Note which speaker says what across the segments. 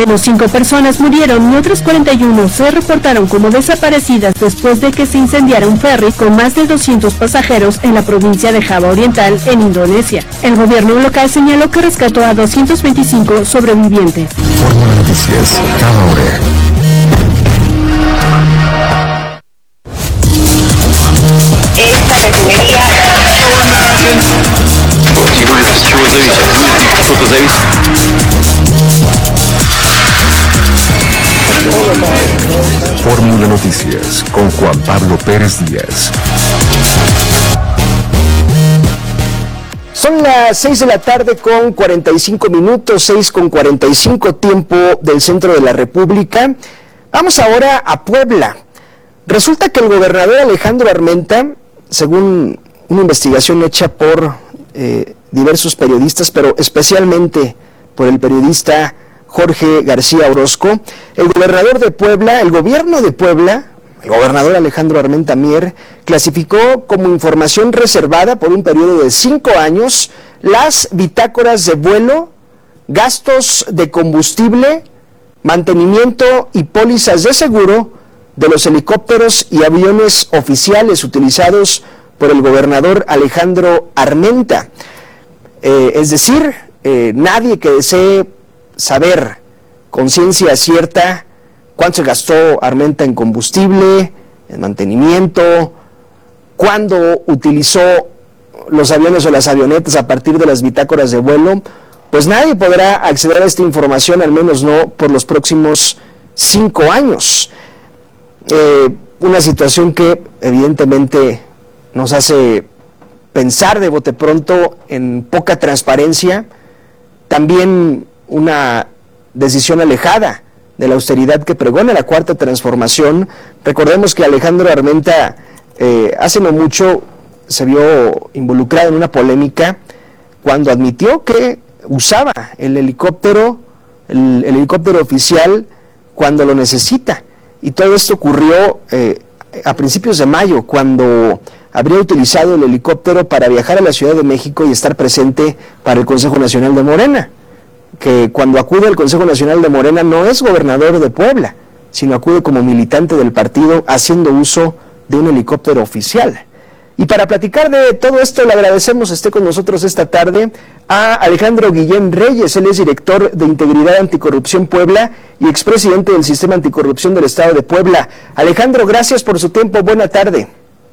Speaker 1: menos 5 personas murieron y otras 41 se reportaron como desaparecidas después de que se incendiara un ferry con más de 200 pasajeros en la provincia de Java Oriental, en Indonesia. El gobierno local señaló que rescató a 225 sobrevivientes.
Speaker 2: Fórmula Noticias, cada hora.
Speaker 3: Esta refinería
Speaker 2: Fórmula Noticias con Juan Pablo Pérez Díaz.
Speaker 4: Son las 6 de la tarde con 45 minutos, 6:45 tiempo del centro de la República. Vamos ahora a Puebla. Resulta que el gobernador Alejandro Armenta, según una investigación hecha por diversos periodistas, pero especialmente por el periodista Jorge García Orozco, el gobernador de Puebla, el gobierno de Puebla, el gobernador Alejandro Armenta Mier, clasificó como información reservada por un periodo de 5 años las bitácoras de vuelo, gastos de combustible, mantenimiento y pólizas de seguro de los helicópteros y aviones oficiales utilizados por el gobernador Alejandro Armenta. Es decir, nadie que desee saber con ciencia cierta cuánto se gastó Armenta en combustible, en mantenimiento, cuándo utilizó los aviones o las avionetas a partir de las bitácoras de vuelo, pues nadie podrá acceder a esta información, al menos no por los próximos 5 años. Una situación que evidentemente nos hace pensar de bote pronto en poca transparencia, también una decisión alejada de la austeridad que pregona la Cuarta Transformación. Recordemos que Alejandro Armenta hace no mucho se vio involucrado en una polémica cuando admitió que usaba el helicóptero oficial cuando lo necesita. Y todo esto ocurrió a principios de mayo, cuando habría utilizado el helicóptero para viajar a la Ciudad de México y estar presente para el Consejo Nacional de Morena, que cuando acude al Consejo Nacional de Morena no es gobernador de Puebla, sino acude como militante del partido haciendo uso de un helicóptero oficial. Y para platicar de todo esto le agradecemos esté con nosotros esta tarde a Alejandro Guillén Reyes. Él es director de Integridad Anticorrupción Puebla y expresidente del Sistema Anticorrupción del Estado de Puebla. Alejandro, gracias por su tiempo, buena tarde.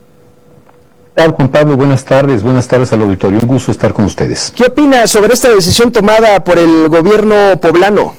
Speaker 5: Juan Pablo, buenas tardes al auditorio, un gusto estar con ustedes.
Speaker 4: ¿Qué opina sobre esta decisión tomada por el gobierno poblano?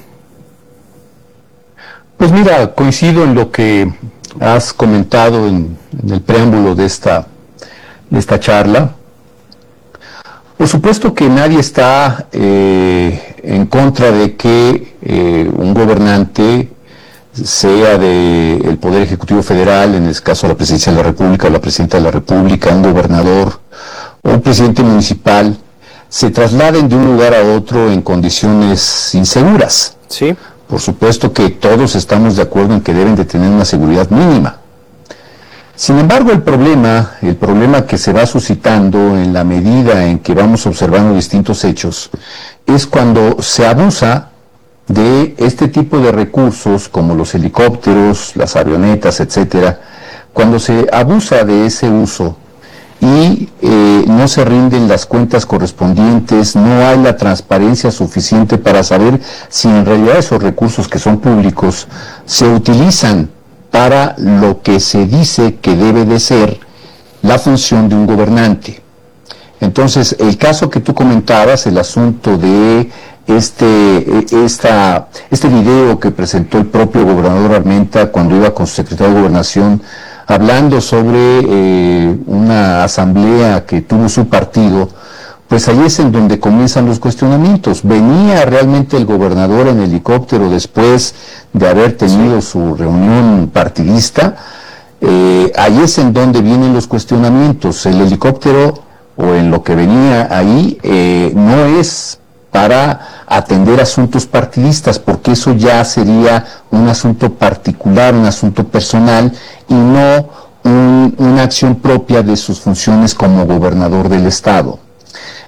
Speaker 5: Pues mira, coincido en lo que has comentado en el preámbulo de esta charla. Por supuesto que nadie está en contra de que un gobernante, sea del Poder Ejecutivo Federal, en el caso de la Presidencia de la República o la Presidenta de la República, un gobernador o un presidente municipal, se trasladen de un lugar a otro en condiciones inseguras.
Speaker 4: Sí.
Speaker 5: Por supuesto que todos estamos de acuerdo en que deben de tener una seguridad mínima. Sin embargo, el problema que se va suscitando en la medida en que vamos observando distintos hechos es cuando se abusa de este tipo de recursos como los helicópteros, las avionetas, etcétera, cuando se abusa de ese uso y no se rinden las cuentas correspondientes, no hay la transparencia suficiente para saber si en realidad esos recursos que son públicos se utilizan para lo que se dice que debe de ser la función de un gobernante. Entonces, el caso que tú comentabas, el asunto de este video que presentó el propio gobernador Armenta cuando iba con su secretario de Gobernación, hablando sobre una asamblea que tuvo su partido, pues ahí es en donde comienzan los cuestionamientos. ¿Venía realmente el gobernador en helicóptero después de haber tenido su reunión partidista? Ahí es en donde vienen los cuestionamientos. El helicóptero, o en lo que venía ahí, no es para atender asuntos partidistas, porque eso ya sería un asunto particular, un asunto personal, y no una acción propia de sus funciones como gobernador del Estado.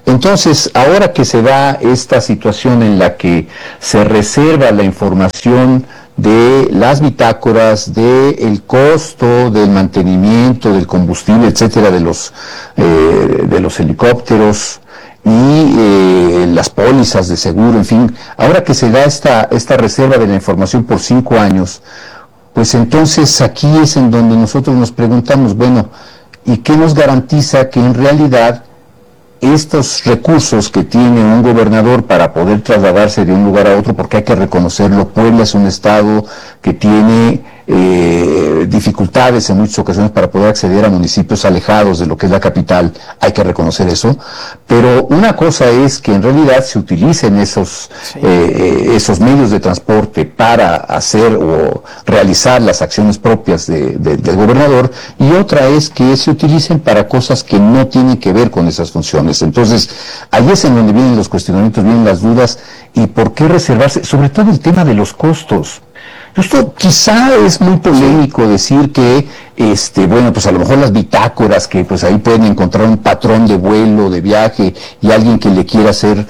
Speaker 5: Entonces, ahora que se da esta situación en la que se reserva la información de las bitácoras, del costo del mantenimiento, del combustible, etcétera, de los helicópteros y las pólizas de seguro, en fin, ahora que se da esta reserva de la información por 5 años, pues entonces aquí es en donde nosotros nos preguntamos, bueno, ¿y qué nos garantiza que en realidad estos recursos que tiene un gobernador para poder trasladarse de un lugar a otro, porque hay que reconocerlo, Puebla es un estado que tiene dificultades en muchas ocasiones para poder acceder a municipios alejados de lo que es la capital, hay que reconocer eso, pero una cosa es que en realidad se utilicen esos medios de transporte para hacer o realizar las acciones propias del gobernador, y otra es que se utilicen para cosas que no tienen que ver con esas funciones. Entonces, ahí es en donde vienen los cuestionamientos, vienen las dudas, y por qué reservarse, sobre todo el tema de los costos. Esto quizá es muy polémico decir que, bueno, pues a lo mejor las bitácoras, que pues ahí pueden encontrar un patrón de vuelo, de viaje, y alguien que le quiera hacer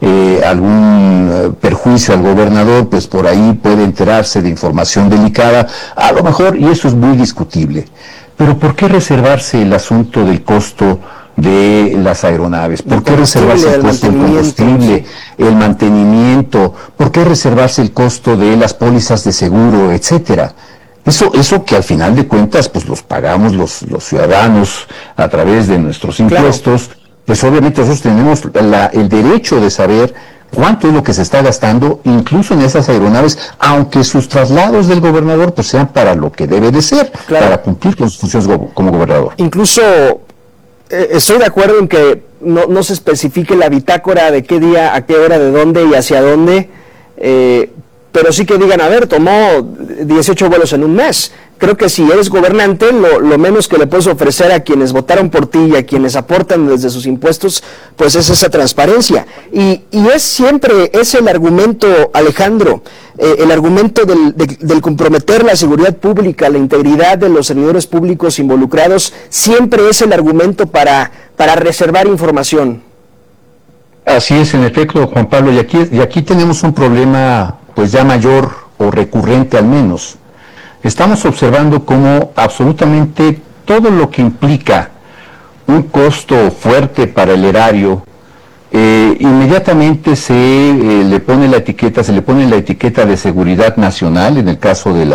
Speaker 5: algún perjuicio al gobernador, pues por ahí puede enterarse de información delicada, a lo mejor, y eso es muy discutible. Pero ¿por qué reservarse el asunto del costo de las aeronaves? ¿Por qué reservarse el costo del combustible, el mantenimiento? ¿Por qué reservarse el costo de las pólizas de seguro, etcétera? Eso que al final de cuentas pues los pagamos los ciudadanos a través de nuestros impuestos, claro. Pues obviamente nosotros tenemos el derecho de saber cuánto es lo que se está gastando, incluso en esas aeronaves, aunque sus traslados del gobernador pues sean para lo que debe de ser, claro, para cumplir con sus funciones como gobernador.
Speaker 4: Incluso estoy de acuerdo en que no se especifique la bitácora de qué día, a qué hora, de dónde y hacia dónde, pero sí que digan, a ver, tomó 18 vuelos en un mes. Creo que si eres gobernante, lo menos que le puedes ofrecer a quienes votaron por ti y a quienes aportan desde sus impuestos, pues es esa transparencia. Y es siempre ese el argumento, Alejandro, el argumento del comprometer la seguridad pública, la integridad de los servidores públicos involucrados, siempre es el argumento para reservar información.
Speaker 5: Así es, en efecto, Juan Pablo, y aquí tenemos un problema pues ya mayor o recurrente al menos. Estamos observando cómo absolutamente todo lo que implica un costo fuerte para el erario, inmediatamente se le pone la etiqueta de seguridad nacional, en el caso de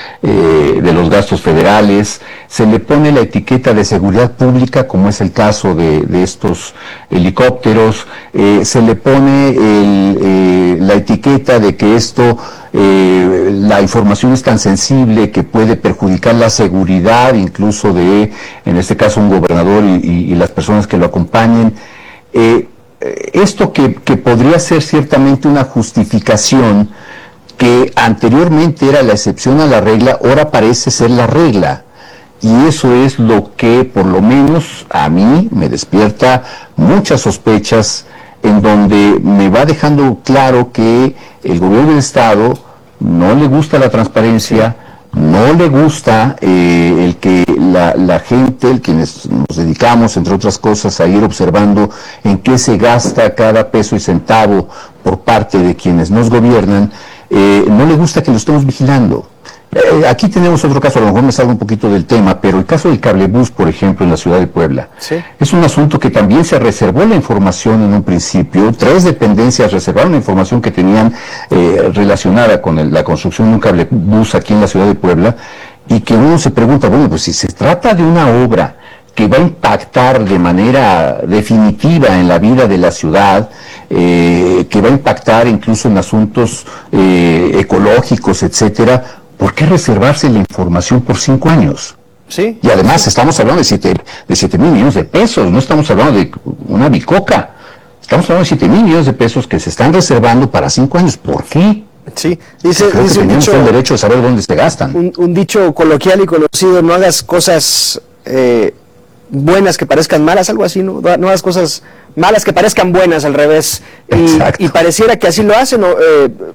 Speaker 5: los gastos federales, se le pone la etiqueta de seguridad pública, como es el caso de estos helicópteros, se le pone la etiqueta de que la información es tan sensible que puede perjudicar la seguridad incluso de, en este caso, un gobernador y las personas que lo acompañen. Esto que podría ser ciertamente una justificación que anteriormente era la excepción a la regla, ahora parece ser la regla. Y eso es lo que, por lo menos, a mí me despierta muchas sospechas, en donde me va dejando claro que el gobierno del Estado no le gusta la transparencia, no le gusta el que la gente, quienes nos dedicamos, entre otras cosas, a ir observando en qué se gasta cada peso y centavo por parte de quienes nos gobiernan, no le gusta que lo estemos vigilando. Aquí tenemos otro caso, a lo mejor me salgo un poquito del tema, pero el caso del cablebús, por ejemplo, en la ciudad de Puebla, ¿sí? Es un asunto que también se reservó la información en un principio. 3 dependencias reservaron la información que tenían relacionada con la construcción de un cablebús aquí en la ciudad de Puebla, y que uno se pregunta, bueno, pues si se trata de una obra que va a impactar de manera definitiva en la vida de la ciudad, que va a impactar incluso en asuntos ecológicos, etcétera, ¿por qué reservarse la información por 5 años?
Speaker 4: Sí.
Speaker 5: Y además estamos hablando de 7,000 millones de pesos, no estamos hablando de una bicoca, estamos hablando de 7,000 millones de pesos que se están reservando para 5 años. ¿Por qué?
Speaker 4: Sí, dice
Speaker 5: un dicho, el derecho de saber dónde se gastan.
Speaker 4: Un dicho coloquial y conocido, no hagas cosas buenas que parezcan malas, algo así, no hagas cosas malas que parezcan buenas, al revés. Y pareciera que así lo hacen.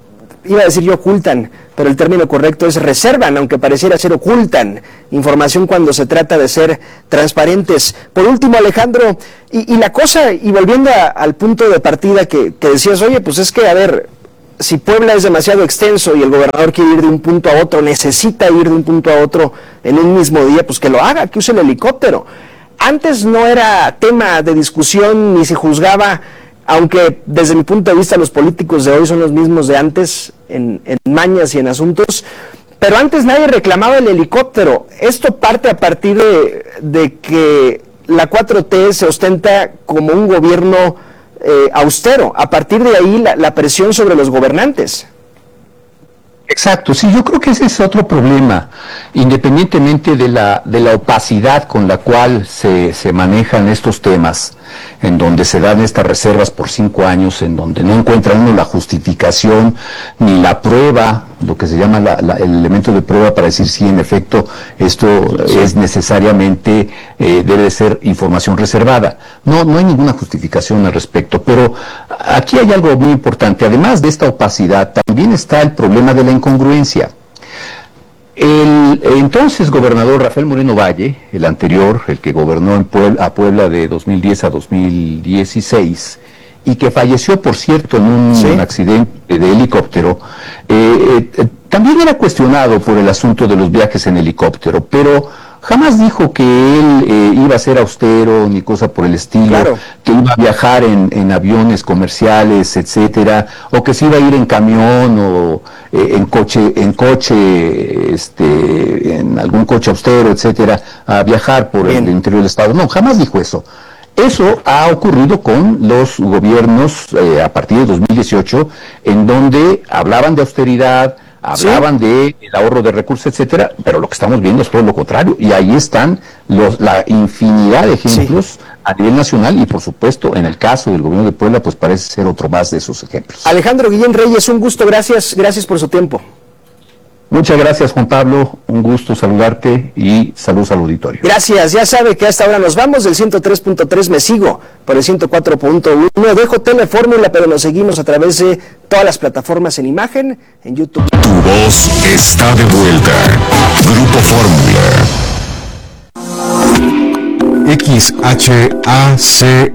Speaker 4: iba a decir yo ocultan, pero el término correcto es reservan, aunque pareciera ser ocultan información cuando se trata de ser transparentes. Por último, Alejandro, y la cosa, y volviendo al punto de partida que decías, oye, pues es que, a ver, si Puebla es demasiado extenso y el gobernador quiere ir de un punto a otro, necesita ir de un punto a otro en un mismo día, pues que lo haga, que use el helicóptero. Antes no era tema de discusión ni se juzgaba, aunque desde mi punto de vista los políticos de hoy son los mismos de antes en mañas y en asuntos, pero antes nadie reclamaba el helicóptero. Esto parte a partir de que la 4T se ostenta como un gobierno austero. A partir de ahí la presión sobre los gobernantes.
Speaker 5: Exacto, sí, yo creo que ese es otro problema, independientemente de la opacidad con la cual se manejan estos temas, en donde se dan estas reservas por 5 años, en donde no encuentra uno la justificación ni la prueba, lo que se llama el elemento de prueba para decir si en efecto esto es necesariamente, debe ser información reservada. No hay ninguna justificación al respecto, pero aquí hay algo muy importante. Además de esta opacidad, también está el problema de la incongruencia. El entonces gobernador Rafael Moreno Valle, el anterior, el que gobernó a Puebla de 2010 a 2016, y que falleció, por cierto, en un accidente de helicóptero, también era cuestionado por el asunto de los viajes en helicóptero, pero jamás dijo que él iba a ser austero ni cosa por el estilo, claro, que iba a viajar en aviones comerciales, etcétera, o que se iba a ir en camión o en algún coche austero, etcétera, a viajar por el interior del estado. No, jamás dijo eso. Eso ha ocurrido con los gobiernos a partir de 2018, en donde hablaban de austeridad, hablaban del ahorro de recursos, etcétera, pero lo que estamos viendo es todo lo contrario, y ahí están la infinidad de ejemplos a nivel nacional, y por supuesto, en el caso del gobierno de Puebla, pues parece ser otro más de esos ejemplos.
Speaker 4: Alejandro Guillén Reyes, un gusto, gracias por su tiempo.
Speaker 5: Muchas gracias, Juan Pablo, un gusto saludarte y saludos al auditorio.
Speaker 4: Gracias, ya sabe que hasta ahora nos vamos del 103.3, me sigo por el 104.1, dejo Telefórmula, pero nos seguimos a través de todas las plataformas en imagen, en YouTube.
Speaker 2: Tu voz está de vuelta. Grupo Fórmula. XHACE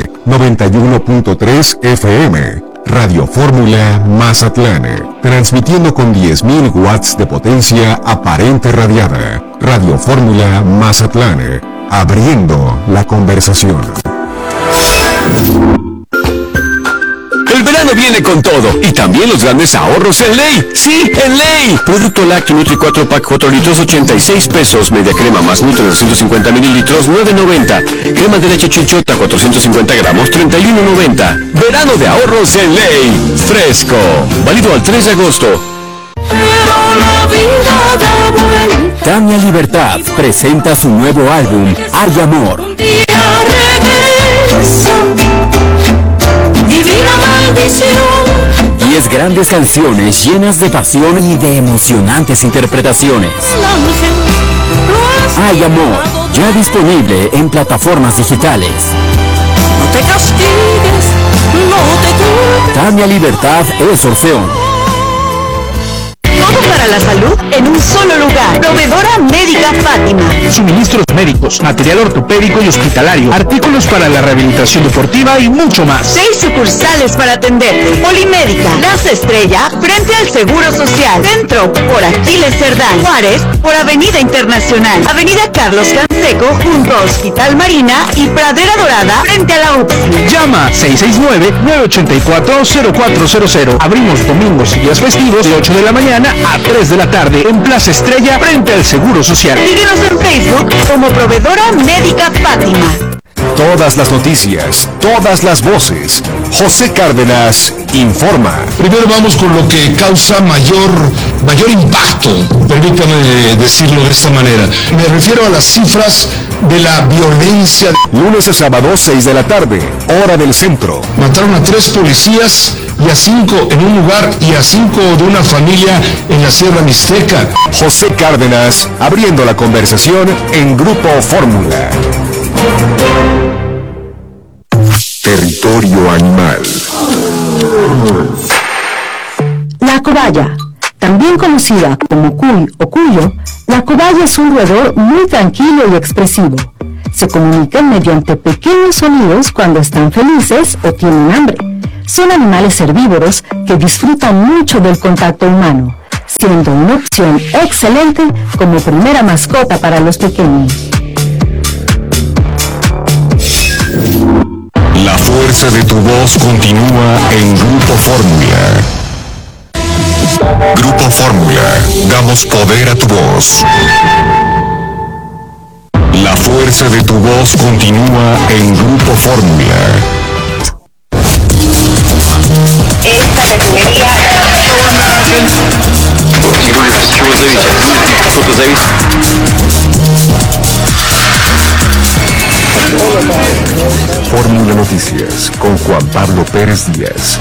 Speaker 2: 91.3 FM. Radio Fórmula Mazatlán, transmitiendo con 10.000 watts de potencia aparente radiada. Radio Fórmula Mazatlán, abriendo la conversación.
Speaker 6: El verano viene con todo, y también los grandes ahorros en Ley. ¡Sí, en Ley! Producto lácteo Nutri 4 Pack 4 litros, 86 pesos. Media crema más Nutri 250 mililitros, 9.90. Crema de leche Chinchota 450 gramos, 31.90. Verano de ahorros en Ley. Fresco. Válido al 3 de agosto.
Speaker 7: Tania Libertad presenta su nuevo álbum, Hay Amor. 10 grandes canciones llenas de pasión y de emocionantes interpretaciones. Hay Amor, ya disponible en plataformas digitales.
Speaker 8: No te castigues, no te culpes.
Speaker 7: Tania Libertad es Orfeón.
Speaker 1: Todo para la salud en un solo lugar. Proveedora Médica Fátima.
Speaker 9: Suministros médicos, material ortopédico y hospitalario, artículos para la rehabilitación deportiva y mucho más.
Speaker 1: 6 sucursales para atenderte. Polimédica, Plaza Estrella, frente al Seguro Social. Centro, por Aquiles Cerdán. Juárez, por Avenida Internacional. Avenida Carlos Canseco, junto a Hospital Marina y Pradera Dorada, frente a la UPSI.
Speaker 9: Llama 669-984-0400. Abrimos domingos y días festivos de 8 de la mañana a 3 de la tarde en Plaza Estrella, frente al Seguro Social.
Speaker 1: Síguenos en Facebook como Proveedora Médica Fátima.
Speaker 2: Todas las noticias, todas las voces. José Cárdenas informa.
Speaker 10: Primero vamos con lo que causa mayor impacto, permítame decirlo de esta manera. Me refiero a las cifras de la violencia.
Speaker 2: Lunes a sábado, 6 de la tarde, hora del centro.
Speaker 10: Mataron a 3 policías y a 5 en un lugar y a 5 de una familia en la Sierra Mixteca.
Speaker 2: José Cárdenas, abriendo la conversación en Grupo Fórmula. Territorio Animal.
Speaker 11: La cobaya, también conocida como cuy o cuyo, la cobaya es un roedor muy tranquilo y expresivo. Se comunican mediante pequeños sonidos cuando están felices o tienen hambre. Son animales herbívoros que disfrutan mucho del contacto humano, siendo una opción excelente como primera mascota para los pequeños.
Speaker 2: La fuerza de tu voz continúa en Grupo Fórmula. Grupo Fórmula, damos poder a tu voz. La fuerza de tu voz continúa en Grupo Fórmula.
Speaker 3: Esta refinería...
Speaker 2: Fórmula Noticias con Juan Pablo Pérez Díaz.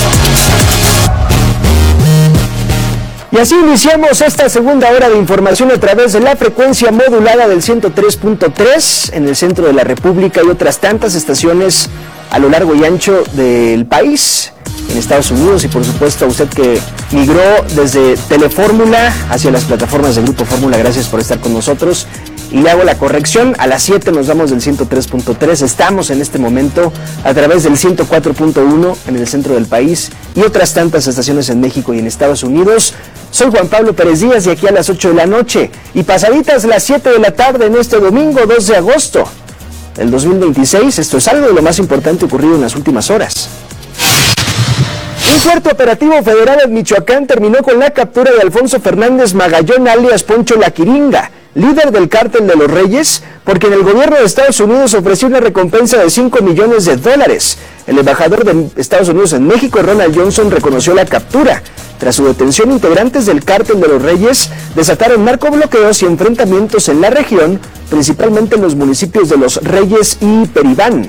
Speaker 4: Y así iniciamos esta segunda hora de información a través de la frecuencia modulada del 103.3 en el centro de la República y otras tantas estaciones a lo largo y ancho del país, en Estados Unidos, y por supuesto a usted que migró desde Telefórmula hacia las plataformas de Grupo Fórmula. Gracias por estar con nosotros. Y le hago la corrección, a las 7 nos vamos del 103.3, estamos en este momento a través del 104.1 en el centro del país y otras tantas estaciones en México y en Estados Unidos. Soy Juan Pablo Pérez Díaz y aquí a las 8 de la noche y pasaditas las 7 de la tarde en este domingo 2 de agosto del 2026, esto es algo de lo más importante ocurrido en las últimas horas. Un fuerte operativo federal en Michoacán terminó con la captura de Alfonso Fernández Magallón, alias Poncho La Quiringa, líder del cártel de los Reyes, porque en el gobierno de Estados Unidos ofreció una recompensa de $5 millones. El embajador de Estados Unidos en México, Ronald Johnson, reconoció la captura. Tras su detención, integrantes del cártel de los Reyes desataron narcobloqueos y enfrentamientos en la región, principalmente en los municipios de Los Reyes y Peribán.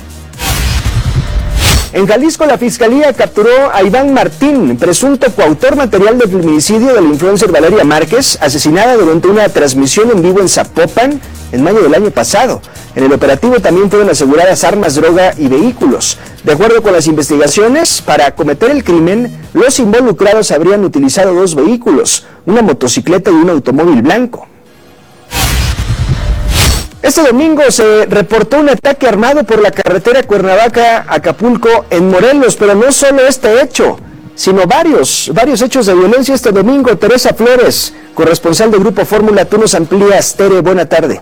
Speaker 4: En Jalisco, la Fiscalía capturó a Iván Martín, presunto coautor material del feminicidio de la influencer Valeria Márquez, asesinada durante una transmisión en vivo en Zapopan en mayo del año pasado. En el operativo también fueron aseguradas armas, droga y vehículos. De acuerdo con las investigaciones, para cometer el crimen, los involucrados habrían utilizado 2 vehículos, una motocicleta y un automóvil blanco. Este domingo se reportó un ataque armado por la carretera Cuernavaca-Acapulco en Morelos, pero no solo este hecho, sino varios hechos de violencia este domingo. Teresa Flores, corresponsal de Grupo Fórmula, tú nos amplías. Tere, buena tarde.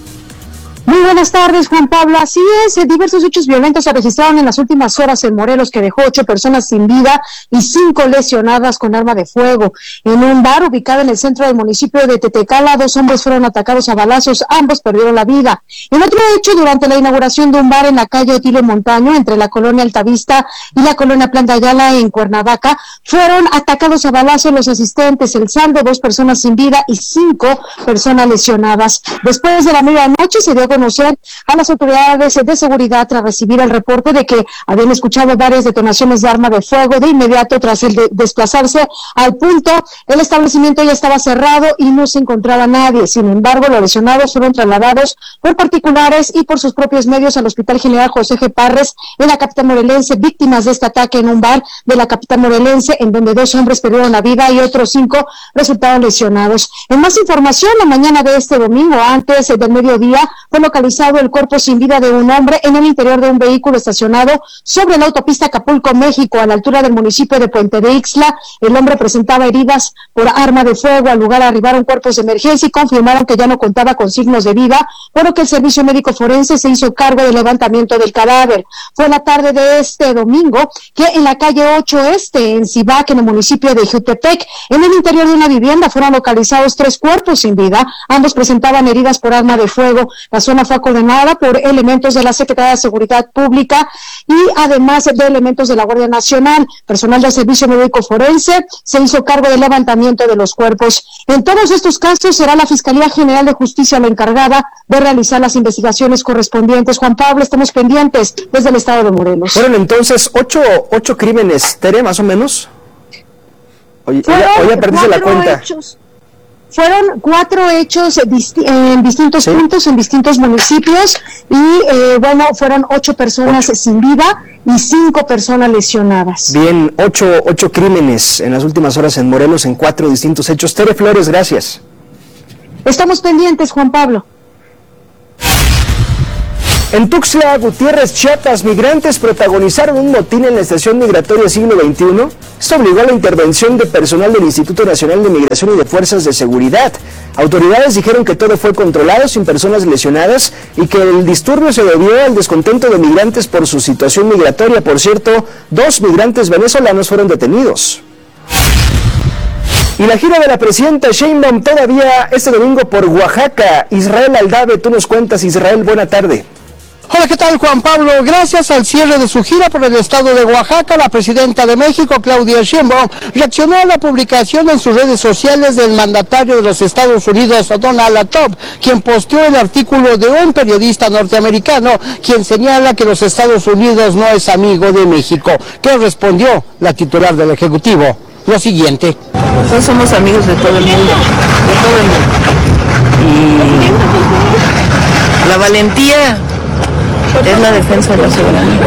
Speaker 12: Muy buenas tardes, Juan Pablo. Así es, diversos hechos violentos se registraron en las últimas horas en Morelos, que dejó 8 personas sin vida y 5 lesionadas con arma de fuego. En un bar ubicado en el centro del municipio de Tetecala, 2 hombres fueron atacados a balazos, ambos perdieron la vida. En otro hecho, durante la inauguración de un bar en la calle Otilio Montaño, entre la colonia Altavista y la colonia Plan de Ayala en Cuernavaca, fueron atacados a balazos los asistentes. El saldo, 2 personas sin vida y 5 personas lesionadas. Después de la medianoche se dio a conocer a las autoridades de seguridad tras recibir el reporte de que habían escuchado varias detonaciones de arma de fuego. De inmediato, tras el desplazarse al punto, el establecimiento ya estaba cerrado y no se encontraba nadie. Sin embargo, los lesionados fueron trasladados por particulares y por sus propios medios al Hospital General José G. Parres en la capital morelense, víctimas de este ataque en un bar de la capital morelense, en donde 2 hombres perdieron la vida y otros 5 resultaron lesionados. En más información, la mañana de este domingo, antes del mediodía, fue localizado el cuerpo sin vida de un hombre en el interior de un vehículo estacionado sobre la autopista Acapulco, México, a la altura del municipio de Puente de Ixtla. El hombre presentaba heridas por arma de fuego. Al lugar arribaron cuerpos de emergencia y confirmaron que ya no contaba con signos de vida, por lo que el servicio médico forense se hizo cargo del levantamiento del cadáver. Fue la tarde de este domingo que en la calle 8 Este, en Cibac, en el municipio de Jutepec, en el interior de una vivienda, fueron localizados 3 cuerpos sin vida. Ambos presentaban heridas por arma de fuego. La zona fue coordinada por elementos de la Secretaría de Seguridad Pública y además de elementos de la Guardia Nacional. Personal del Servicio Médico Forense se hizo cargo del levantamiento de los cuerpos. En todos estos casos será la Fiscalía General de Justicia la encargada de realizar las investigaciones correspondientes. Juan Pablo, estamos pendientes desde el estado de Morelos.
Speaker 4: Fueron entonces 8 crímenes, Tere, más o menos. Oye, ya perdiste la cuenta.
Speaker 12: Fueron 4 hechos en distintos puntos, en distintos municipios, y fueron 8 personas sin vida y 5 personas lesionadas.
Speaker 4: Bien, 8 crímenes en las últimas horas en Morelos en 4 distintos hechos. Tere Flores, gracias.
Speaker 12: Estamos pendientes, Juan Pablo.
Speaker 4: En Tuxtla Gutiérrez, Chiapas, migrantes protagonizaron un motín en la estación migratoria Siglo XXI. Esto obligó a la intervención de personal del Instituto Nacional de Migración y de Fuerzas de Seguridad. Autoridades dijeron que todo fue controlado sin personas lesionadas y que el disturbio se debió al descontento de migrantes por su situación migratoria. Por cierto, 2 migrantes venezolanos fueron detenidos. Y la gira de la presidenta Sheinbaum todavía este domingo por Oaxaca. Israel Aldave, tú nos cuentas. Israel, buena tarde.
Speaker 13: Hola, ¿qué tal, Juan Pablo? Gracias al cierre de su gira por el estado de Oaxaca, la presidenta de México, Claudia Sheinbaum, reaccionó a la publicación en sus redes sociales del mandatario de los Estados Unidos, Donald Trump, quien posteó el artículo de un periodista norteamericano, quien señala que los Estados Unidos no es amigo de México. ¿Qué respondió la titular del Ejecutivo? Lo siguiente.
Speaker 14: Nosotros somos amigos de todo el mundo, Y la valentía es la defensa de la soberanía.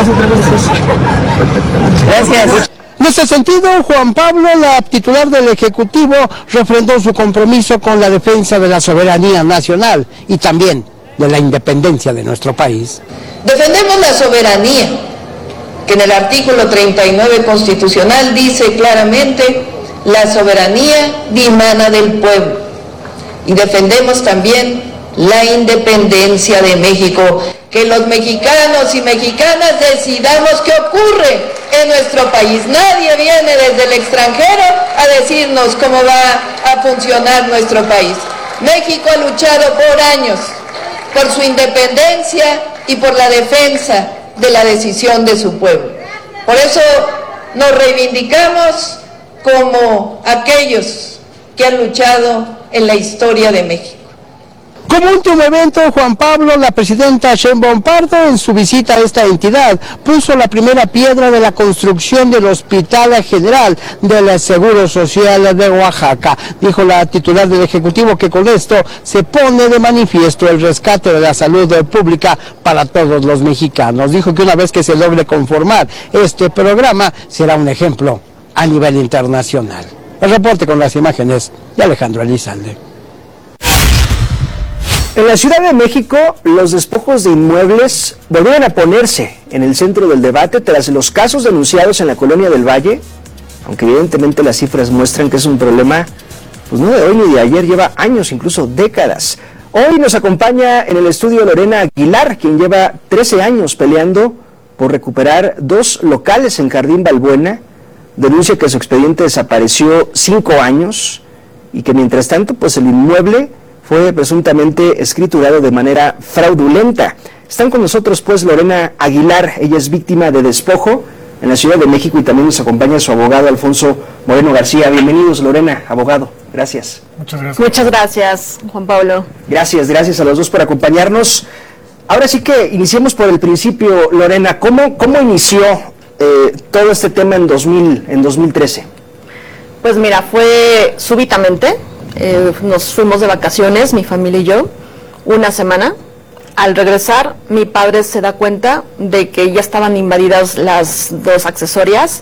Speaker 14: Gracias.
Speaker 13: En ese sentido, Juan Pablo, la titular del Ejecutivo, refrendó su compromiso con la defensa de la soberanía nacional y también de la independencia de nuestro país.
Speaker 15: Defendemos la soberanía, que en el artículo 39 constitucional dice claramente: la soberanía dimana del pueblo. Y defendemos también la independencia de México, que los mexicanos y mexicanas decidamos qué ocurre en nuestro país. Nadie viene desde el extranjero a decirnos cómo va a funcionar nuestro país. México ha luchado por años por su independencia y por la defensa de la decisión de su pueblo. Por eso nos reivindicamos como aquellos que han luchado en la historia de México.
Speaker 13: Como último evento, Juan Pablo, la presidenta Sheinbaum Pardo, en su visita a esta entidad, puso la primera piedra de la construcción del Hospital General del Seguro Social de Oaxaca. Dijo la titular del Ejecutivo que con esto se pone de manifiesto el rescate de la salud pública para todos los mexicanos. Dijo que una vez que se logre conformar este programa, será un ejemplo a nivel internacional. El reporte con las imágenes de Alejandro Elizalde.
Speaker 4: En la Ciudad de México, los despojos de inmuebles volvieron a ponerse en el centro del debate tras los casos denunciados en la Colonia del Valle, aunque evidentemente las cifras muestran que es un problema, pues no de hoy ni de ayer, lleva años, incluso décadas. Hoy nos acompaña en el estudio Lorena Aguilar, quien lleva 13 años peleando por recuperar 2 locales en Jardín Balbuena. Denuncia que su expediente desapareció 5 años y que mientras tanto, pues el inmueble fue presuntamente escriturado de manera fraudulenta. Están con nosotros pues Lorena Aguilar, ella es víctima de despojo en la Ciudad de México y también nos acompaña su abogado Alfonso Moreno García. Bienvenidos, Lorena, abogado, gracias.
Speaker 16: Muchas gracias.
Speaker 14: Muchas gracias, Juan Pablo.
Speaker 4: Gracias a los dos por acompañarnos. Ahora sí que iniciemos por el principio, Lorena, ¿cómo inició todo este tema en 2013?
Speaker 14: Pues mira, fue súbitamente. Nos fuimos de vacaciones, mi familia y yo, una semana. Al regresar, mi padre se da cuenta de que ya estaban invadidas las 2 accesorias,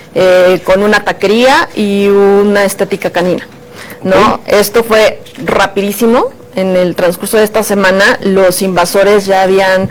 Speaker 14: con una taquería y una estética canina, ¿no? Esto fue rapidísimo. En el transcurso de esta semana, los invasores ya habían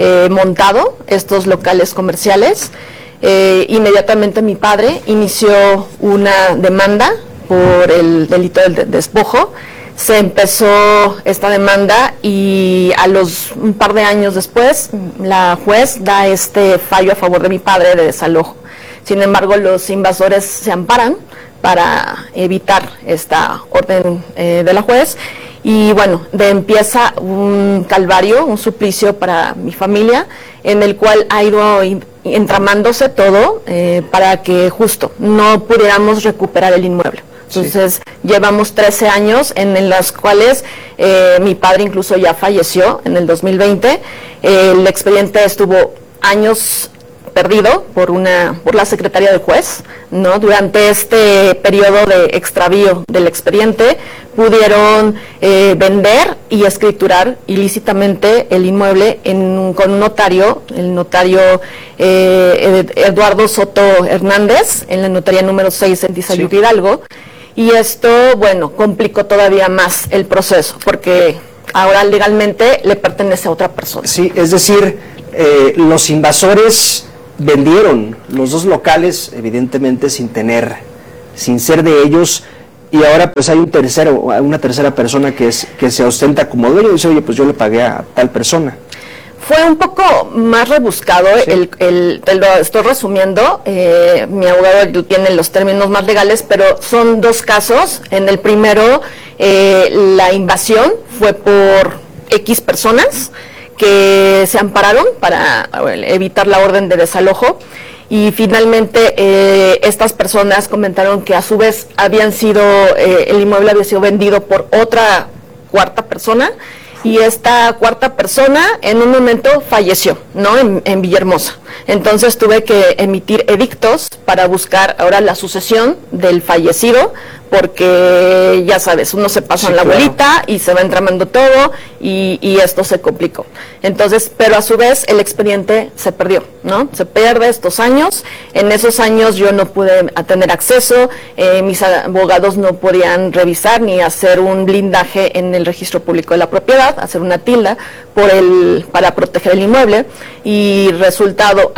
Speaker 14: montado estos locales comerciales. Inmediatamente mi padre inició una demanda por el delito del despojo. Se empezó esta demanda y un par de años después la juez da este fallo a favor de mi padre de desalojo. Sin embargo, los invasores se amparan para evitar esta orden de la juez y bueno, empieza un calvario, un suplicio para mi familia, en el cual ha ido entramándose todo para que justo no pudiéramos recuperar el inmueble. Entonces, llevamos 13 años en las cuales mi padre incluso ya falleció en el 2020. El expediente estuvo años perdido por la secretaria del juez, ¿no? Durante este periodo de extravío del expediente pudieron vender y escriturar ilícitamente el inmueble con un notario, el notario Eduardo Soto Hernández, en la notaría número 6 en Tizayuca, Hidalgo, y esto, bueno, complicó todavía más el proceso, porque ahora legalmente le pertenece a otra persona.
Speaker 4: Sí, es decir, los invasores vendieron los dos locales, evidentemente sin ser de ellos, y ahora pues hay una tercera persona que se ostenta como dueño y dice, oye, pues yo le pagué a tal persona.
Speaker 14: Fue un poco más rebuscado, sí. Te lo estoy resumiendo, mi abogado tiene los términos más legales, pero son dos casos. En el primero, la invasión fue por X personas que se ampararon para evitar la orden de desalojo, y finalmente estas personas comentaron que a su vez el inmueble había sido vendido por otra cuarta persona, y esta cuarta persona en un momento falleció, ¿no? En Villahermosa. Entonces tuve que emitir edictos para buscar ahora la sucesión del fallecido, porque ya sabes, uno se pasa en la bolita y se va entramando todo, y esto se complicó. Entonces, pero a su vez el expediente se perdió, ¿no? Se pierde estos años. En esos años yo no pude tener acceso, mis abogados no podían revisar ni hacer un blindaje en el registro público de la propiedad, hacer una tilda para proteger el inmueble, y resultado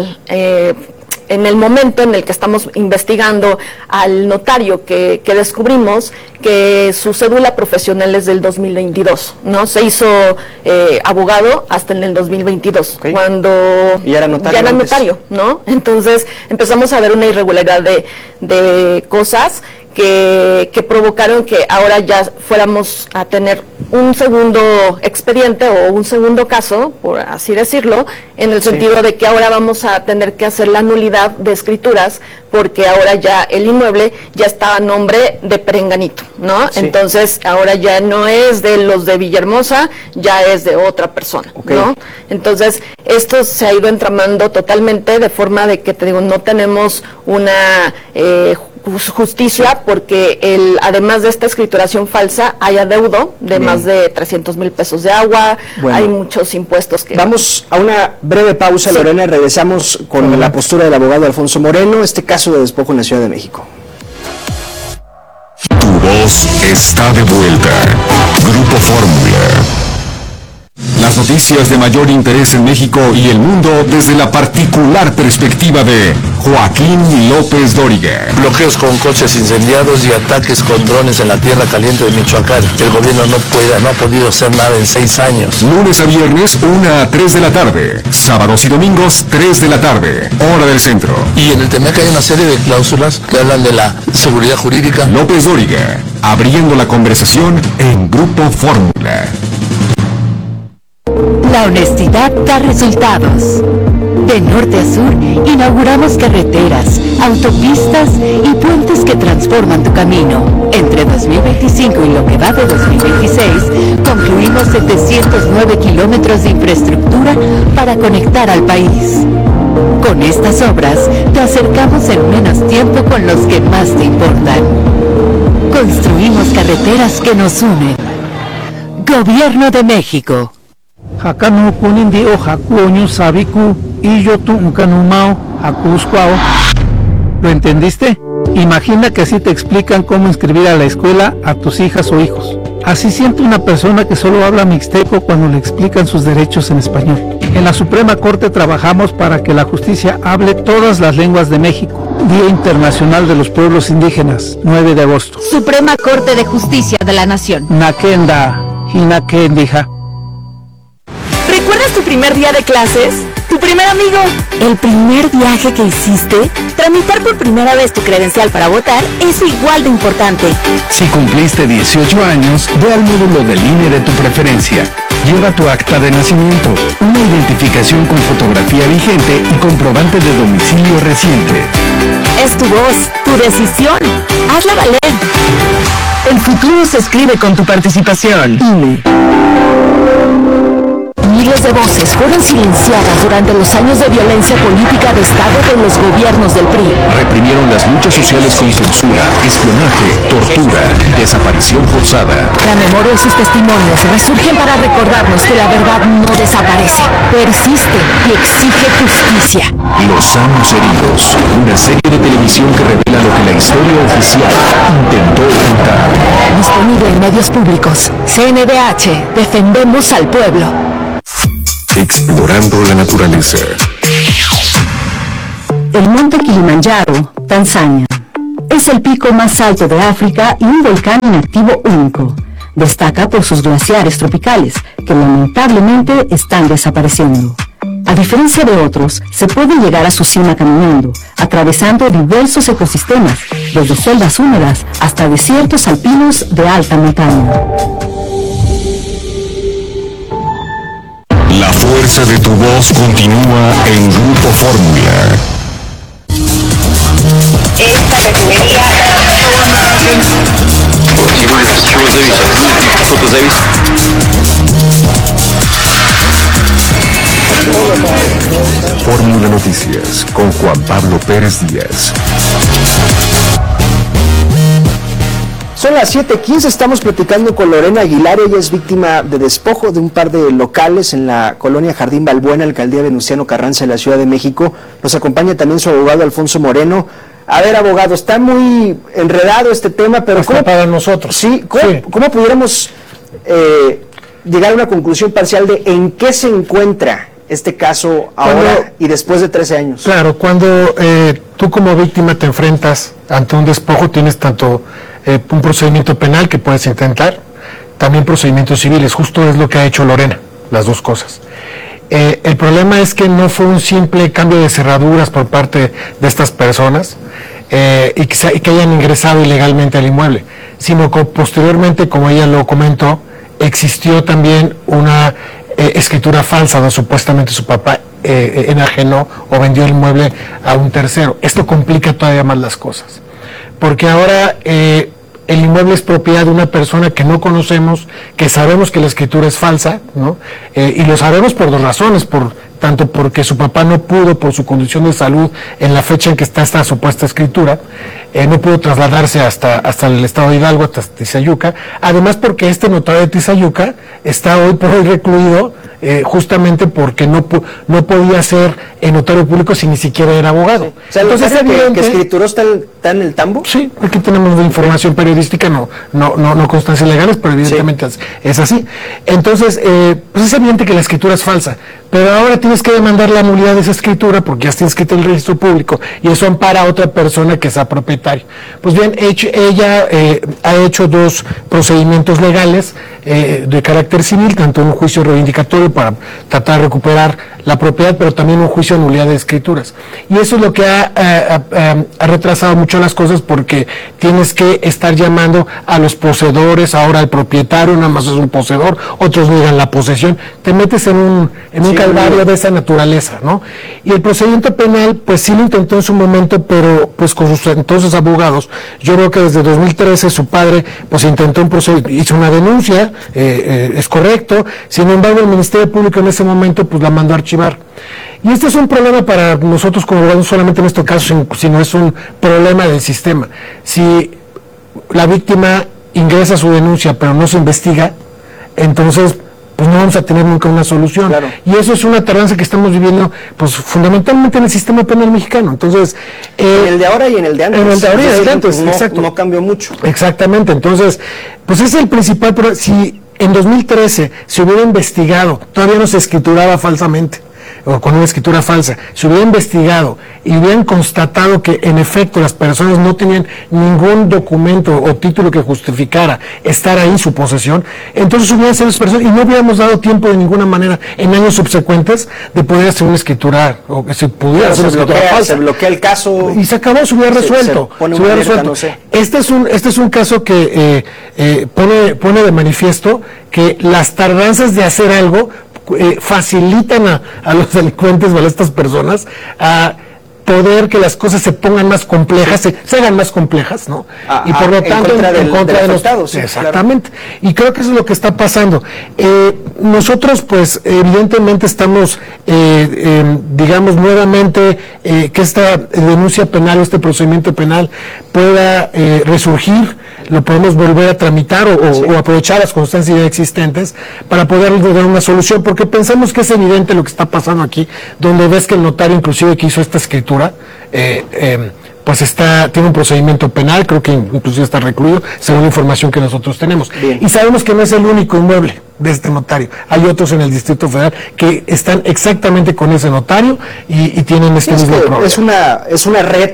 Speaker 14: en el momento en el que estamos investigando al notario que descubrimos que su cédula profesional es del 2022, ¿no? Se hizo abogado hasta en el 2022, cuando
Speaker 4: ya era notario,
Speaker 14: ¿no? Entonces empezamos a ver una irregularidad de cosas que provocaron que ahora ya fuéramos a tener un segundo expediente o un segundo caso, por así decirlo, en el sentido de que ahora vamos a tener que hacer la nulidad de escrituras, porque ahora ya el inmueble ya está a nombre de Perenganito, ¿no? Sí. Entonces ahora ya no es de los de Villahermosa, ya es de otra persona, ¿no? Entonces esto se ha ido entramando totalmente, de forma de que, te digo, no tenemos una justicia, porque además de esta escrituración falsa hay adeudo de más de 300,000 pesos de agua, hay muchos impuestos que...
Speaker 4: Vamos a una breve pausa, Lorena, y regresamos con la postura del abogado Alfonso Moreno, este caso de despojo en la Ciudad de México.
Speaker 2: Tu voz está de vuelta. Grupo Fórmula. Las noticias de mayor interés en México y el mundo desde la particular perspectiva de Joaquín López Dóriga.
Speaker 16: Bloqueos con coches incendiados y ataques con drones en la tierra caliente de Michoacán. El gobierno no ha podido hacer nada en 6 años.
Speaker 2: Lunes a viernes, 1 a 3 de la tarde. Sábados y domingos, 3 de la tarde. Hora del centro.
Speaker 16: Y en el TEMEC hay una serie de cláusulas que hablan de la seguridad jurídica.
Speaker 2: López Dóriga, abriendo la conversación en Grupo Fórmula.
Speaker 11: La honestidad da resultados. De norte a sur, inauguramos carreteras, autopistas y puentes que transforman tu camino. Entre 2025 y lo que va de 2026, concluimos 709 kilómetros de infraestructura para conectar al país. Con estas obras, te acercamos en menos tiempo con los que más te importan. Construimos carreteras que nos unen. Gobierno de México.
Speaker 17: Hakano kunin di o hakuoño sabiku y yo tu uncanumao hakuscuao. ¿Lo entendiste? Imagina que así te explican cómo inscribir a la escuela a tus hijas o hijos. Así siente una persona que solo habla mixteco cuando le explican sus derechos en español. En la Suprema Corte trabajamos para que la justicia hable todas las lenguas de México. Día Internacional de los Pueblos Indígenas, 9 de agosto.
Speaker 18: Suprema Corte de Justicia de la Nación.
Speaker 17: Nakenda, Hinakendija.
Speaker 18: ¿Recuerdas tu primer día de clases? ¿Tu primer amigo? ¿El primer viaje que hiciste? Tramitar por primera vez tu credencial para votar es igual de importante.
Speaker 9: Si cumpliste 18 años, ve al módulo del INE de tu preferencia. Lleva tu acta de nacimiento, una identificación con fotografía vigente y comprobante de domicilio reciente.
Speaker 18: Es tu voz, tu decisión. Hazla valer.
Speaker 19: El futuro se escribe con tu participación. INE.
Speaker 18: Miles de voces fueron silenciadas durante los años de violencia política de Estado de los gobiernos del PRI.
Speaker 2: Reprimieron las luchas sociales con censura, espionaje, tortura, desaparición forzada.
Speaker 18: La memoria y sus testimonios resurgen para recordarnos que la verdad no desaparece, persiste y exige justicia.
Speaker 2: Los años heridos, una serie de televisión que revela lo que la historia oficial intentó ocultar.
Speaker 18: Disponible en medios públicos. CNDH, defendemos al pueblo.
Speaker 2: Explorando la naturaleza.
Speaker 11: El monte Kilimanjaro, Tanzania, es el pico más alto de África y un volcán inactivo único. Destaca por sus glaciares tropicales, que lamentablemente están desapareciendo. A diferencia de otros, se puede llegar a su cima caminando, atravesando diversos ecosistemas, desde selvas húmedas hasta desiertos alpinos de alta montaña.
Speaker 2: La fuerza de tu voz continúa en Grupo Fórmula.
Speaker 3: Esta refinería
Speaker 2: Fórmula Noticias con Juan Pablo Pérez Díaz.
Speaker 4: Son las 7:15, estamos platicando con Lorena Aguilar. Ella es víctima de despojo de un par de locales en la colonia Jardín Balbuena, alcaldía Venustiano Carranza, en la Ciudad de México. Nos acompaña también su abogado Alfonso Moreno. A ver, abogado, está muy enredado este tema, pero
Speaker 19: ¿cómo para nosotros?
Speaker 4: Sí, ¿cómo pudiéramos llegar a una conclusión parcial de en qué se encuentra este caso ahora y después de 13 años?
Speaker 19: Claro, cuando tú como víctima te enfrentas ante un despojo, tienes tanto un procedimiento penal que puedes intentar, también procedimientos civiles. Justo es lo que ha hecho Lorena, las dos cosas. El problema es que no fue un simple cambio de cerraduras por parte de estas personas y que hayan ingresado ilegalmente al inmueble, sino que posteriormente, como ella lo comentó, existió también una escritura falsa donde supuestamente su papá enajenó o vendió el inmueble a un tercero. Esto complica todavía más las cosas, porque ahora el inmueble es propiedad de una persona que no conocemos, que sabemos que la escritura es falsa, ¿no? Y lo sabemos por dos razones, tanto porque su papá no pudo, por su condición de salud, en la fecha en que está esta supuesta escritura, no pudo trasladarse hasta el estado de Hidalgo, hasta Tizayuca, además porque este notario de Tizayuca está hoy por hoy recluido, justamente porque no podía ser notario público si ni siquiera era abogado.
Speaker 4: O sea, entonces es evidente que escrituró está en el tambo.
Speaker 19: Sí, aquí tenemos información periodística, no constancias legales, pero evidentemente sí es así. Entonces, pues es evidente que la escritura es falsa, pero ahora tienes que demandar la nulidad de esa escritura porque ya está inscrita en el registro público y eso ampara a otra persona que sea propietaria. Pues bien, ella ha hecho dos procedimientos legales de carácter civil, tanto un juicio reivindicatorio para tratar de recuperar la propiedad, pero también un juicio de nulidad de escrituras. Y eso es lo que ha retrasado mucho las cosas, porque tienes que estar llamando a los poseedores, ahora al propietario, nada más es un poseedor, otros niegan la posesión, te metes en un calvario de esa naturaleza, ¿no? Y el procedimiento penal, pues sí lo intentó en su momento, pero pues con sus entonces abogados, yo creo que desde 2013 su padre pues intentó un procedimiento, hizo una denuncia, es correcto, sin embargo el Ministerio Público en ese momento pues la mandó a archivar. Y este es un problema para nosotros como abogados, no solamente en este caso, sino es un problema del sistema. Si la víctima ingresa su denuncia pero no se investiga, entonces pues no vamos a tener nunca una solución. Claro. Y eso es una tardanza que estamos viviendo pues fundamentalmente en el sistema penal mexicano. Entonces
Speaker 4: en el de ahora y en el de antes.
Speaker 19: En el de ahora y en el de antes, exacto.
Speaker 4: No cambió mucho.
Speaker 19: Exactamente, entonces pues es el principal, pero si en 2013 se hubiera investigado, todavía no se escrituraba falsamente, o con una escritura falsa, se hubiera investigado y hubieran constatado que en efecto las personas no tenían ningún documento o título que justificara estar ahí en su posesión, entonces hubieran sido las personas y no hubiéramos dado tiempo de ninguna manera en años subsecuentes de poder hacer una escritura, o que se pudiera hacer una escritura falsa.
Speaker 4: Se bloquea el caso
Speaker 19: y se acabó, se hubiera resuelto.
Speaker 4: No sé.
Speaker 19: Este es un caso que pone de manifiesto que las tardanzas de hacer algo facilitan a los delincuentes o a estas personas a poder que las cosas se pongan más complejas, se hagan más complejas, ¿no? Y por lo tanto, en contra de los
Speaker 4: afectados.
Speaker 19: Exactamente. Claro. Y creo que eso es lo que está pasando. Nosotros, pues, evidentemente estamos, digamos, nuevamente, que esta denuncia penal, este procedimiento penal pueda resurgir, lo podemos volver a tramitar o aprovechar las constancias ya existentes para poder dar una solución, porque pensamos que es evidente lo que está pasando aquí, donde ves que el notario inclusive que hizo esta escritura, pues tiene un procedimiento penal, creo que inclusive está recluido, según la información que nosotros tenemos. Bien. Y sabemos que no es el único inmueble de este notario, hay otros en el Distrito Federal que están exactamente con ese notario y tienen este mismo problema.
Speaker 4: Es una red.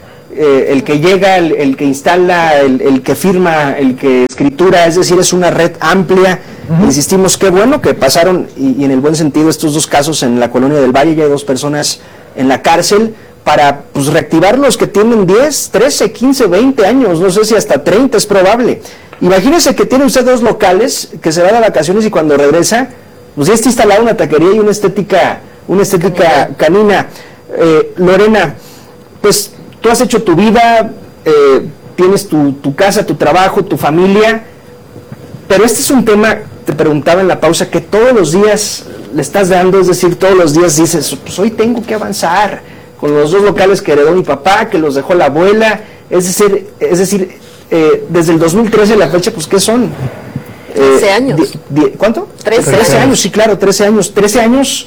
Speaker 4: El que llega, el que instala, el que firma, el que escritura, es decir, es una red amplia. Insistimos, qué bueno que pasaron, y en el buen sentido, estos dos casos en la Colonia del Valle, ya hay 2 personas en la cárcel, para pues reactivar los que tienen 10, 13, 15, 20 años, no sé si hasta 30 es probable. Imagínese que tiene usted 2 locales, que se va de vacaciones y cuando regresa, pues ya está instalada una taquería y una estética canina. Lorena, pues tú has hecho tu vida, tienes tu casa, tu trabajo, tu familia, pero este es un tema, te preguntaba en la pausa, que todos los días le estás dando, es decir, todos los días dices, pues hoy tengo que avanzar con los 2 locales que heredó mi papá, que los dejó la abuela, es decir, desde el 2013 a la fecha, pues ¿qué son?
Speaker 14: 13 años.
Speaker 4: ¿Cuánto?
Speaker 14: 13
Speaker 4: años, sí, claro, 13 años. 13 años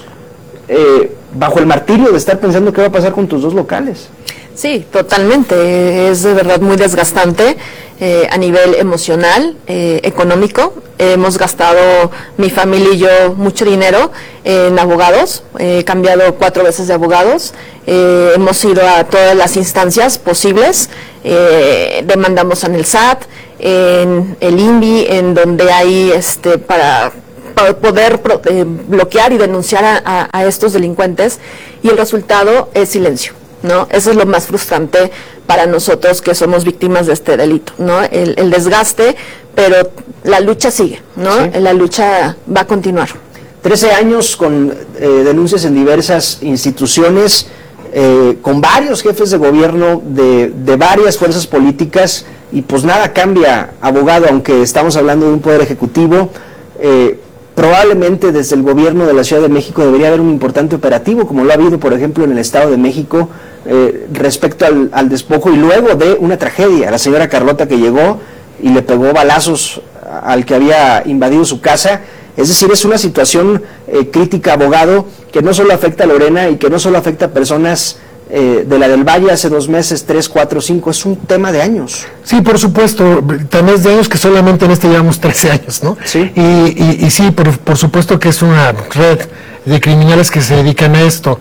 Speaker 4: bajo el martirio de estar pensando qué va a pasar con tus 2 locales.
Speaker 14: Sí, totalmente. Es de verdad muy desgastante a nivel emocional, económico. Hemos gastado, mi familia y yo, mucho dinero en abogados. He cambiado 4 veces de abogados. Hemos ido a todas las instancias posibles. Demandamos en el SAT, en el INVI, en donde hay para poder bloquear y denunciar a estos delincuentes, y el resultado es silencio, ¿no? Eso es lo más frustrante para nosotros que somos víctimas de este delito, ¿no? El desgaste, pero la lucha sigue, ¿no? Sí. La lucha va a continuar.
Speaker 4: 13 años con denuncias en diversas instituciones, con varios jefes de gobierno de varias fuerzas políticas, y pues nada cambia, abogado, aunque estamos hablando de un poder ejecutivo. Probablemente desde el gobierno de la Ciudad de México debería haber un importante operativo, como lo ha habido, por ejemplo, en el Estado de México, respecto al despojo y luego de una tragedia, la señora Carlota que llegó y le pegó balazos al que había invadido su casa. Es decir, es una situación crítica, abogado, que no solo afecta a Lorena y que no solo afecta a personas de la del Valle hace 2 meses, 3, 4, 5, es un tema de años.
Speaker 19: Sí, por supuesto, también es de años que solamente en llevamos 13 años, ¿no?
Speaker 4: Sí.
Speaker 19: Y sí, por supuesto que es una red de criminales que se dedican a esto.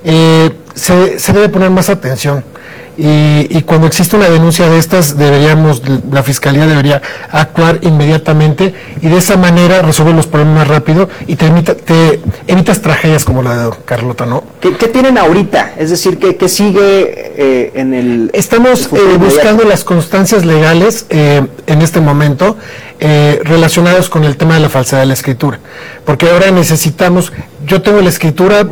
Speaker 19: Se debe poner más atención. Y cuando existe una denuncia de estas, la Fiscalía debería actuar inmediatamente y de esa manera resolver los problemas más rápido y te evitas tragedias como la de Carlota, ¿no?
Speaker 4: ¿Qué tienen ahorita? Es decir, ¿qué sigue en el...
Speaker 19: Estamos buscando las constancias legales en este momento relacionadas con el tema de la falsedad de la escritura, porque ahora necesitamos, yo tengo la escritura,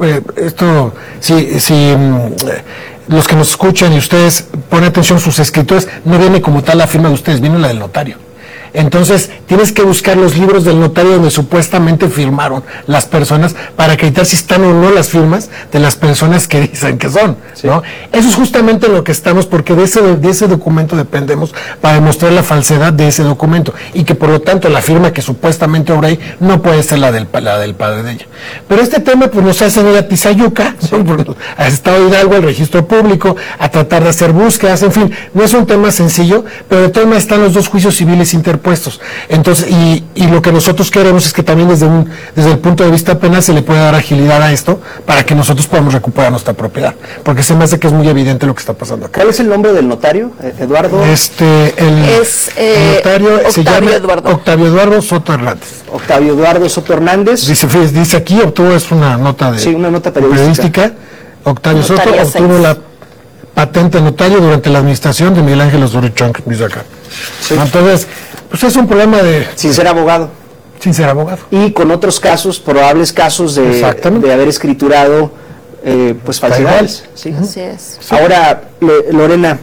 Speaker 19: los que nos escuchan y ustedes ponen atención, sus escrituras, no viene como tal la firma de ustedes, viene la del notario. Entonces, tienes que buscar los libros del notario donde supuestamente firmaron las personas para acreditar si están o no las firmas de las personas que dicen que son, sí, ¿no? Eso es justamente lo que estamos, porque de ese documento dependemos para demostrar la falsedad de ese documento y que por lo tanto la firma que supuestamente obra ahí no puede ser la del padre de ella. Pero este tema pues nos hace ir a Tizayuca, sí, al Estado de Hidalgo, al registro público, a tratar de hacer búsquedas, en fin, no es un tema sencillo, pero de todas maneras están los 2 juicios civiles interpuestos. Entonces, y lo que nosotros queremos es que también desde el punto de vista penal se le pueda dar agilidad a esto para que nosotros podamos recuperar nuestra propiedad, porque se me hace que es muy evidente lo que está pasando acá.
Speaker 4: ¿Cuál es el nombre del notario, Eduardo?
Speaker 19: El notario se llama Octavio Eduardo Soto Hernández.
Speaker 4: Octavio Eduardo Soto Hernández.
Speaker 19: Dice aquí, obtuvo, es una nota
Speaker 4: una nota periodística.
Speaker 19: Octavio Soto obtuvo la patente notario durante la administración de Miguel Ángel Osorio Chong, dice acá. Sí. Entonces, pues es un problema de...
Speaker 4: Sin ser abogado.
Speaker 19: Sin ser abogado.
Speaker 4: Y con otros casos, probables casos de haber escriturado pues falsedades. ¿Sí?
Speaker 14: Así es.
Speaker 4: Ahora, Lorena,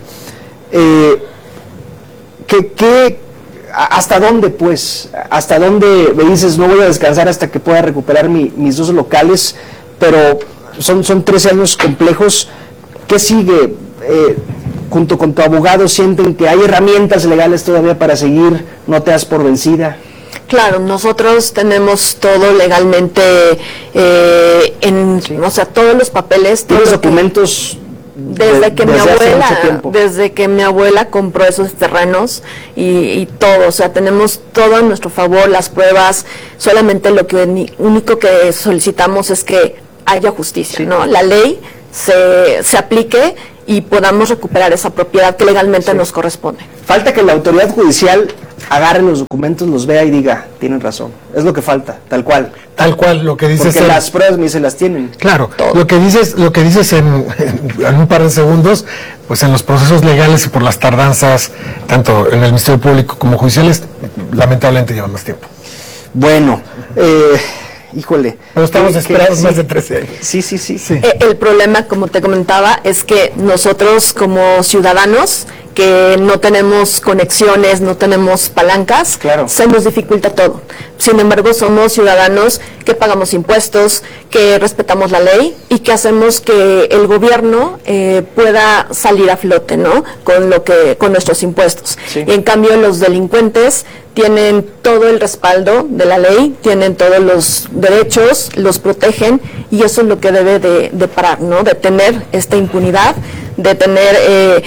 Speaker 4: ¿hasta dónde, pues? ¿Hasta dónde me dices, no voy a descansar hasta que pueda recuperar mis 2 locales? Pero son 13 años complejos. ¿Qué sigue? Junto con tu abogado, ¿sienten que hay herramientas legales todavía para seguir? ¿No te das por vencida?
Speaker 14: Claro, nosotros tenemos todo legalmente, o sea, todos los papeles.
Speaker 4: ¿Tienes documentos?
Speaker 14: Desde que mi abuela compró esos terrenos y todo, o sea, tenemos todo a nuestro favor, las pruebas. Solamente lo único que solicitamos es que haya justicia, ¿no? La ley se aplique y podamos recuperar esa propiedad que legalmente nos corresponde.
Speaker 4: Falta que la autoridad judicial agarre los documentos, los vea y diga, tienen razón. Es lo que falta, tal cual.
Speaker 19: Tal cual, lo que dices.
Speaker 4: Porque las pruebas me se las tienen.
Speaker 19: Claro, lo que dices en un par de segundos, pues en los procesos legales y por las tardanzas, tanto en el Ministerio Público como judiciales, lamentablemente llevan más tiempo.
Speaker 4: Bueno, híjole.
Speaker 19: Pero estamos esperados más de 13 años.
Speaker 4: Sí.
Speaker 14: El problema, como te comentaba, es que nosotros como ciudadanos que no tenemos conexiones, no tenemos palancas, se nos dificulta todo. Sin embargo, somos ciudadanos que pagamos impuestos, que respetamos la ley y que hacemos que el gobierno pueda salir a flote, ¿no? Con nuestros impuestos. Sí. Y en cambio, los delincuentes tienen todo el respaldo de la ley, tienen todos los derechos, los protegen, y eso es lo que debe de parar, ¿no? De tener esta impunidad, de tener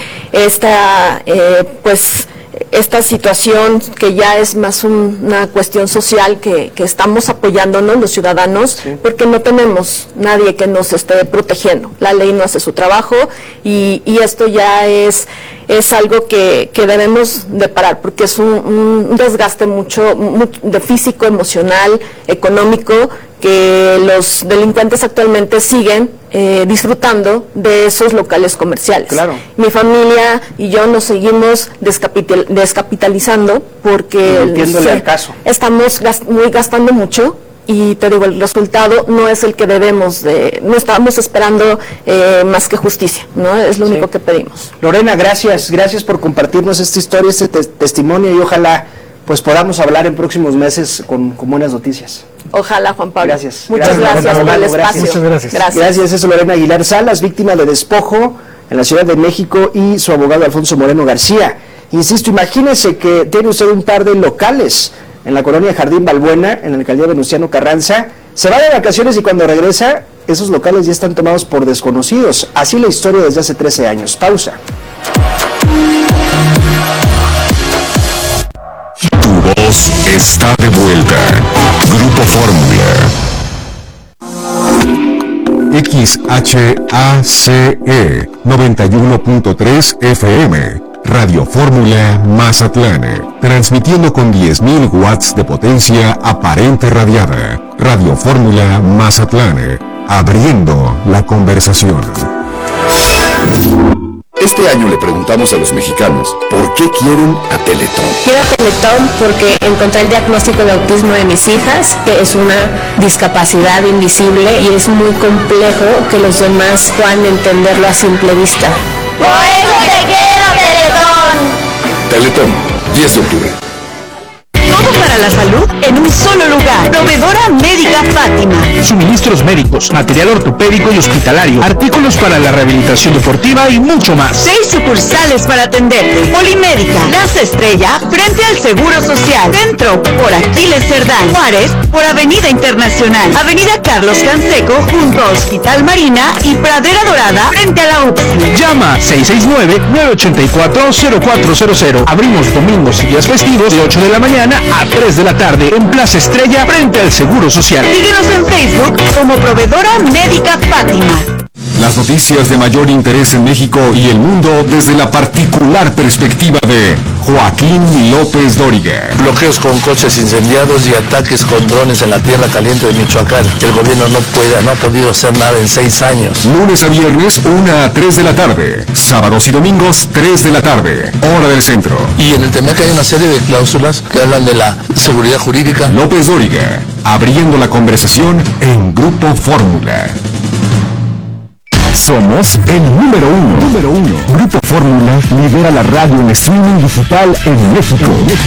Speaker 14: esta situación que ya es más una cuestión social que estamos apoyándonos los ciudadanos, porque no tenemos nadie que nos esté protegiendo. La ley no hace su trabajo y esto ya es algo que debemos de parar, porque es un desgaste mucho de físico, emocional, económico, que los delincuentes actualmente siguen disfrutando de esos locales comerciales.
Speaker 4: Claro.
Speaker 14: Mi familia y yo nos seguimos descapitalizando porque estamos gastando mucho, y te digo, el resultado no es el que no estamos esperando más que justicia, ¿no? Es lo único que pedimos.
Speaker 4: Lorena, gracias por compartirnos esta historia, este testimonio, y ojalá pues podamos hablar en próximos meses con buenas noticias.
Speaker 14: Ojalá, Juan Pablo.
Speaker 4: Gracias.
Speaker 14: Muchas gracias por el espacio.
Speaker 4: Muchas gracias. Gracias, es Lorena Aguilar Salas, víctima de despojo en la Ciudad de México, y su abogado Alfonso Moreno García. Insisto, imagínese que tiene usted un par de locales en la colonia Jardín Balbuena, en la alcaldía Venustiano Carranza, se va de vacaciones y cuando regresa, esos locales ya están tomados por desconocidos. Así la historia desde hace 13 años. Pausa.
Speaker 2: Tu voz está de vuelta. Grupo Fórmula. XHACE 91.3 FM. Radio Fórmula Mazatlán, transmitiendo con 10.000 watts de potencia aparente radiada. Radio Fórmula Mazatlán, abriendo la conversación.
Speaker 6: Este año le preguntamos a los mexicanos por qué quieren a Teletón.
Speaker 20: Quiero a Teletón porque encontré el diagnóstico de autismo de mis hijas, que es una discapacidad invisible y es muy complejo que los demás puedan entenderlo a simple vista.
Speaker 8: ¡Por eso te quiero, Teletón!
Speaker 6: Teletón, 10 de octubre.
Speaker 18: Todo para la salud en un solo lugar. Proveedora Médica Fátima.
Speaker 21: Suministros médicos, material ortopédico y hospitalario, artículos para la rehabilitación deportiva y mucho más.
Speaker 18: 6 sucursales para atenderte. Polimédica, Plaza Estrella, frente al Seguro Social. Centro, por Aquiles Cerdán. Juárez, por Avenida Internacional. Avenida Carlos Canseco, junto a Hospital Marina y Pradera Dorada, frente a la UPSI.
Speaker 21: Llama 669-984-0400. Abrimos domingos y días festivos de 8 de la mañana a 3 de la tarde en Plaza Estrella, frente al Seguro Social.
Speaker 18: Síguenos en Facebook como Proveedora Médica Fátima.
Speaker 2: Las noticias de mayor interés en México y el mundo desde la particular perspectiva de Joaquín López Dóriga.
Speaker 16: Bloqueos con coches incendiados y ataques con drones en la tierra caliente de Michoacán. El gobierno no ha podido hacer nada en 6 años.
Speaker 2: Lunes a viernes, 1 a 3 de la tarde. Sábados y domingos, 3 de la tarde. Hora del centro.
Speaker 16: Y en el tema que hay una serie de cláusulas que hablan de la seguridad jurídica.
Speaker 2: López Dóriga, abriendo la conversación en Grupo Fórmula.
Speaker 7: Somos el número uno. Grupo Fórmula lidera la radio en streaming digital en México.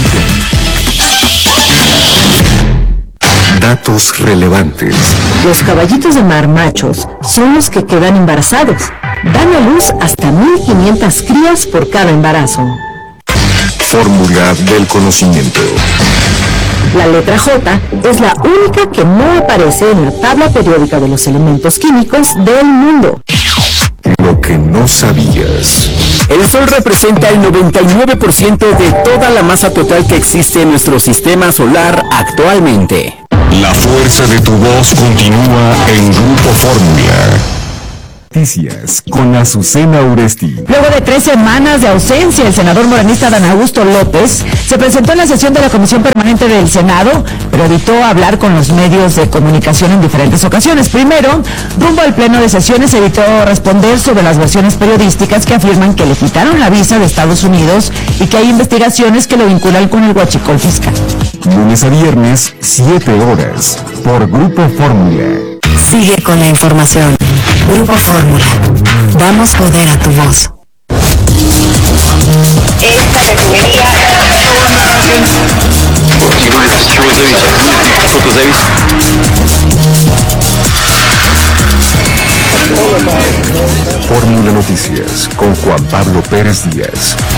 Speaker 7: Datos relevantes.
Speaker 11: Los caballitos de mar machos son los que quedan embarazados. Dan a luz hasta 1.500 crías por cada embarazo.
Speaker 2: Fórmula del conocimiento.
Speaker 11: La letra J es la única que no aparece en la tabla periódica de los elementos químicos del mundo.
Speaker 2: Lo que no sabías.
Speaker 7: El Sol representa el 99% de toda la masa total que existe en nuestro sistema solar actualmente.
Speaker 2: La fuerza de tu voz continúa en Grupo Fórmula.
Speaker 7: Noticias con Azucena Uresti.
Speaker 5: Luego de 3 semanas de ausencia, el senador morenista Dan Augusto López se presentó en la sesión de la Comisión Permanente del Senado, pero evitó hablar con los medios de comunicación en diferentes ocasiones. Primero, rumbo al pleno de sesiones, evitó responder sobre las versiones periodísticas que afirman que le quitaron la visa de Estados Unidos y que hay investigaciones que lo vinculan con el huachicol fiscal.
Speaker 7: Lunes a viernes, 7 horas, por Grupo Fórmula.
Speaker 11: Sigue con la información. Grupo Fórmula. Damos poder a tu voz.
Speaker 3: Esta refinería...
Speaker 2: Fórmula Noticias con Juan Pablo Pérez Díaz.